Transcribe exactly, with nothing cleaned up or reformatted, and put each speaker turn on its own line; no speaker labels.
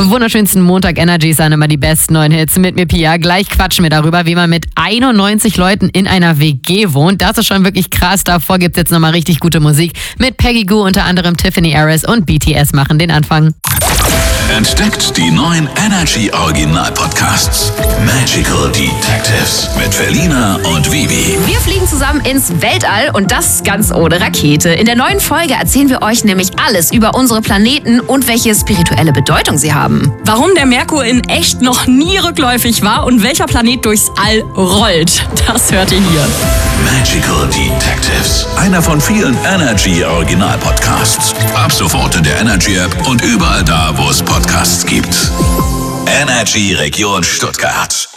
Wunderschönsten Montag Energy sind immer die besten neuen Hits mit mir, Pia. Gleich quatschen wir darüber, wie man mit einundneunzig Leuten in einer W G wohnt. Das ist schon wirklich krass. Davor gibt's jetzt nochmal richtig gute Musik mit Peggy Gou, unter anderem Tiffany Harris und B T S machen den Anfang.
Entdeckt die neuen Energy Original Podcasts. Magical Detectives mit Felina und Vivi.
Wir fliegen zusammen ins Weltall und das ganz ohne Rakete. In der neuen Folge erzählen wir euch nämlich alles über unsere Planeten und welche spirituelle Bedeutung sie haben.
Warum der Merkur in echt noch nie rückläufig war und welcher Planet durchs All rollt. Das hört ihr hier.
Magical Detectives. Einer von vielen Energy Original Podcasts. Ab sofort in der Energy App und überall da, wo es Podcasts gibt. Energy Region Stuttgart.